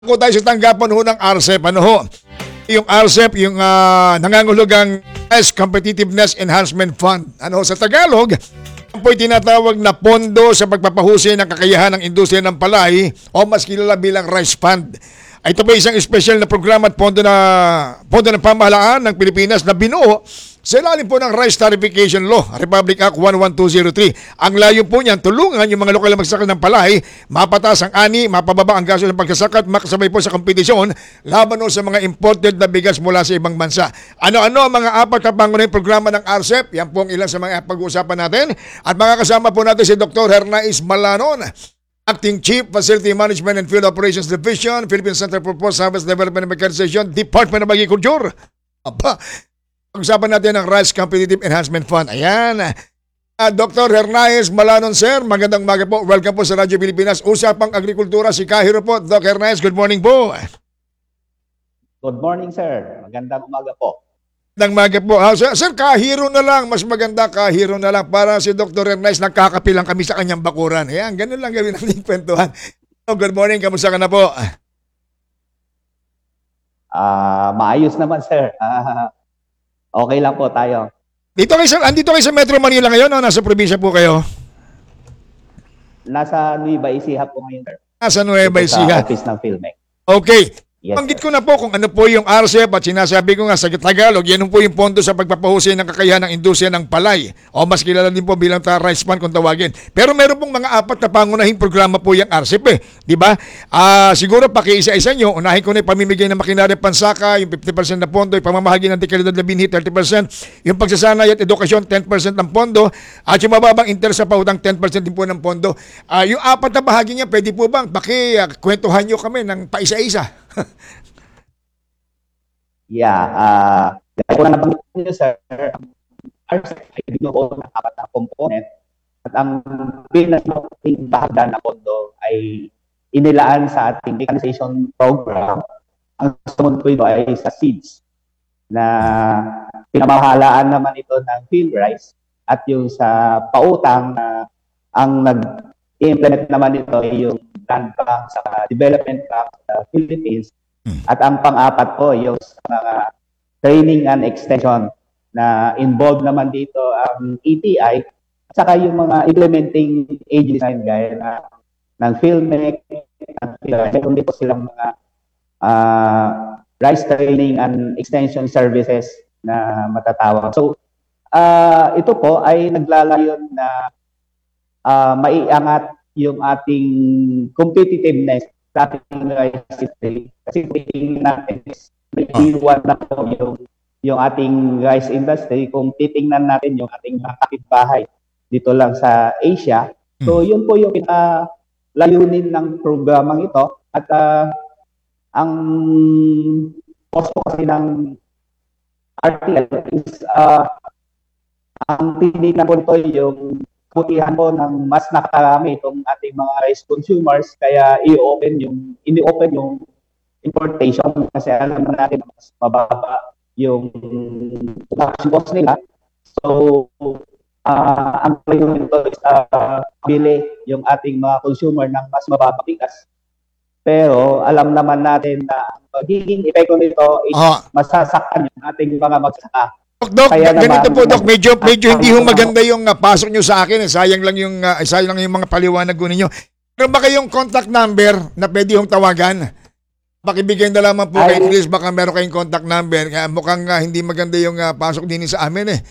Kung tayo sa tanggapan ho ng RCEP, ano ho? Yung RCEP, yung nangangulugang Rice Competitiveness Enhancement Fund. Ano ho, sa Tagalog, ang po'y tinatawag na pondo sa pagpapahusay ng kakayahan ng industriya ng palay o mas kilala bilang Rice Fund. Ito po isang espesyal na programa at pondo ng pamahalaan ng Pilipinas na binuo sa ilalim po ng Rice Tarification Law, Republic Act 11203. Ang layo po niyan, tulungan yung mga lokal na magsasaka ng palay, mapataas ang ani, mapababa ang gastos ng pagsasakat, makasabay po sa kompetisyon laban sa mga imported na bigas mula sa ibang bansa. Ano-ano ang mga apat na pangunahing programa ng RCEP? Yan po ang ilan sa mga pag-uusapan natin. At makakasama po natin si Dr. Hernais Malanon, Acting Chief, Facility Management and Field Operations Division, Philippine Center for Post-Harvest Development and Mechanization, Department of Agriculture. Aba, pag-usapan natin ang Rice Competitive Enhancement Fund. Ayan. Dr. Hernais Malanon, sir. Magandang umaga po. Welcome po sa Radyo Pilipinas. Usapang Agrikultura, si Kahiro po. Dr. Hernais, good morning po. Good morning, sir. Magandang umaga po. Magandang umaga po. Sir, Kahiro na lang. Mas maganda Kahiro na lang para si Dr. Hernais nagkakapilang kami sa kanyang bakuran. Ayan, ganun lang gawin natin kwentuhan. Good morning. Kamusta ka na po? Maayos naman, sir. Okay lang po tayo. Andito kayo sa Metro Manila ngayon o nasa probinsya po kayo? Nasa Nueva Ecija po ngayon, sir. Nasa Nueva Ecija. Sa office ng PhilMec. Okay. Yes, Banggit ko na po kung ano po yung RCEP at sinasabi ko nga sa Tagalog, yan po yung pondo sa pagpapahusay ng kakayahan ng industriya ng palay o mas kilala din po bilang Rice Fund kung tawagin. Pero meron pong mga apat na pangunahing programa po yung RCEP di ba? Siguro pakiisa-isa nyo, unahin ko na yung pamimigay ng makinarya pansaka, yung 50% na pondo, yung pamamahagi ng dekalidad na binhi, 30%, yung pagsasanay at edukasyon, 10% ng pondo, at yung mababang interest sa pautang, 10% din po ng pondo. Yung apat na bahagi niya, pwede po bang kwentuhan nyo kami ng paisa-isa? Kaya ko na nabanggit niyo, sir, RCEP ay binuo ng apat na component at ang pinakating bahagda na pondo ay inilaan sa ating mechanization program. Ang sumunod po ito ay sa seeds na pinamahalaan naman ito ng PhilRice at yung sa pautang na ang nag-implement naman ito ay yung Land Bank sa Development Bank sa Philippines. At ang pang-apat po yung sa mga training and extension na involved naman dito ang ETI at saka yung mga implementing agencies gaya ng PhilMec, meron din po silang mga rice training and extension services na matatawag. So, ito po ay naglalayon na maiangat yung ating competitiveness sa ating rice industry. Kasi titingnan natin, may iwan na po yung ating rice industry kung titingnan natin yung ating mga kapitbahay dito lang sa Asia. So, yun po yung layunin ng programang ito. At ang cost kasi ng RTL is ang tinitingnan po ito yung kabutihan po ng mas nakarami itong ating mga rice consumers, kaya ini-open yung importation kasi alam natin mas mababa yung production cost nila. So, ang layunin nito is bili yung ating mga consumer ng mas mababa bigas. Pero alam naman natin na ang magiging epekto nito is masasaktan yung ating mga magsasaka. Dok, ganito po, Dok, medyo hindi ho maganda yung pasok nyo sa akin. Sayang lang yung mga paliwanag ko ninyo. Pero ba kayong contact number na pwede hong tawagan? Pakibigay na lamang po kayo, please. Baka meron kayong contact number. Mukhang hindi maganda yung pasok din sa amin eh.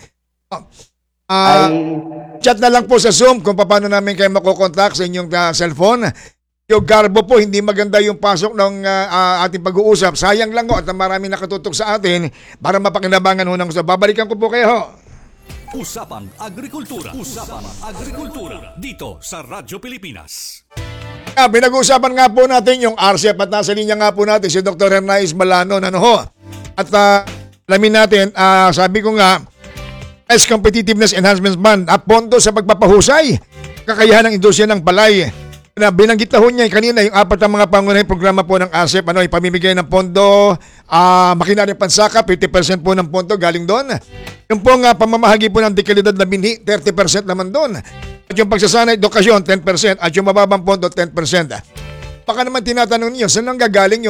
Chat na lang po sa Zoom kung paano namin kayo makokontakt sa inyong cellphone. Yung Garbo po, hindi maganda yung pasok ng ating pag-uusap. Sayang lang ho at marami nakatutok sa atin para mapakinabangan ho ng usap. Babalikan ko po kayo ho. Usapang Agrikultura. Usapang Agrikultura. Dito sa Radyo Pilipinas. Pinag-uusapan nga po natin yung RCEP at nasa linya nga po natin si Dr. Hernais Malanon. At alamin natin, sabi ko nga, Rice Competitiveness Enhancement Fund, pondo sa pagpapahusay, kakayahan ng industriya ng palay. Binanggit na ho niya kanina yung apat na mga pangunahing programa po ng RCEP, ipamimigay ng pondo, makinarya pansaka, 50% po ng pondo galing doon. Yung pong pamamahagi po ng dekalidad na binhi, 30% naman doon. At yung pagsasanay, edukasyon, 10%, at yung mababang pondo, 10%. Baka naman tinatanong niyo, saan nang gagaling